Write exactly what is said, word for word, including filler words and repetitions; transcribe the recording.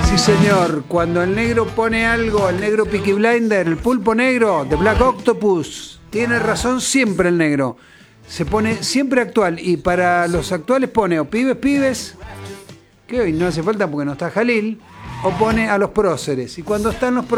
Sí, señor. Cuando el negro pone algo, el negro Peaky Blinder, el pulpo negro de Black Octopus, tiene razón siempre el negro. Se pone siempre actual. Y para los actuales pone o pibes, pibes, que hoy no hace falta porque no está Jalil, o pone a los próceres. Y cuando están los próceres,